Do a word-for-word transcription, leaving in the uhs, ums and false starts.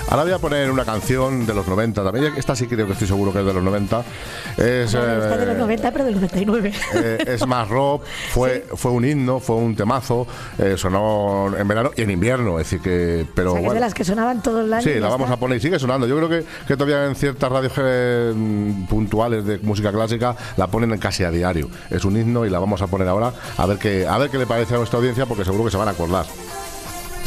Ahora voy a poner una canción de los noventa también. Esta sí creo que estoy seguro que es de los noventa. Es, no, no, está de los noventa, pero del noventa y nueve. Eh, es más rock, fue, ¿sí? fue un himno, fue un temazo. Eh, sonó en verano y en invierno. Es decir que. Pero, o sea, que bueno, es de las que sonaban todo el año. Sí, la vamos está. a poner y sigue sonando. Yo creo que, que todavía en ciertas radios eh, puntuales de música clásica la ponen casi a diario. Es un himno y la vamos a poner ahora a ver qué, a ver qué le parece a nuestra audiencia, porque seguro que se van a acordar.